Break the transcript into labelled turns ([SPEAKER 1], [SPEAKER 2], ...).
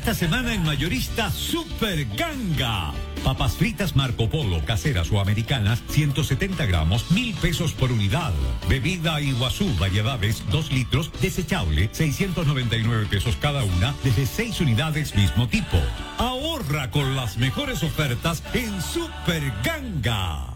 [SPEAKER 1] Esta semana en mayorista Super Ganga. Papas fritas Marco Polo, caseras o americanas, 170 gramos, 1,000 pesos por unidad. Bebida Iguazú, variedades, 2 litros, desechable, 699 pesos cada una, desde 6 unidades mismo tipo. Ahorra con las mejores ofertas en Super Ganga.